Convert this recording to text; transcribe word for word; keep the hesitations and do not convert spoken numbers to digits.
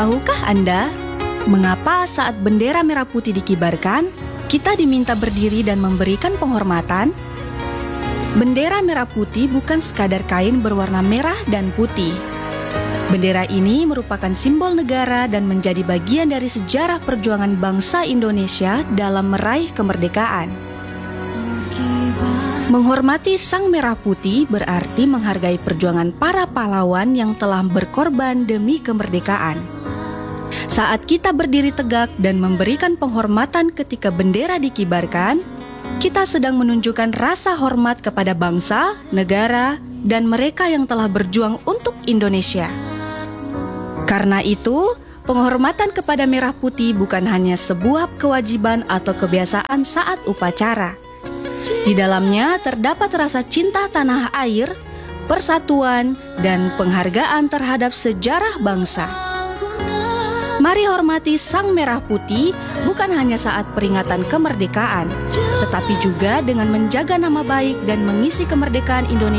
Tahukah Anda, mengapa saat bendera merah putih dikibarkan, kita diminta berdiri dan memberikan penghormatan? Bendera merah putih bukan sekadar kain berwarna merah dan putih. Bendera ini merupakan simbol negara dan menjadi bagian dari sejarah perjuangan bangsa Indonesia dalam meraih kemerdekaan. Menghormati Sang Merah Putih berarti menghargai perjuangan para pahlawan yang telah berkorban demi kemerdekaan. Saat kita berdiri tegak dan memberikan penghormatan ketika bendera dikibarkan, kita sedang menunjukkan rasa hormat kepada bangsa, negara, dan mereka yang telah berjuang untuk Indonesia. Karena itu, penghormatan kepada Merah Putih bukan hanya sebuah kewajiban atau kebiasaan saat upacara. Di dalamnya terdapat rasa cinta tanah air, persatuan, dan penghargaan terhadap sejarah bangsa. Mari hormati Sang Merah Putih bukan hanya saat peringatan kemerdekaan, tetapi juga dengan menjaga nama baik dan mengisi kemerdekaan Indonesia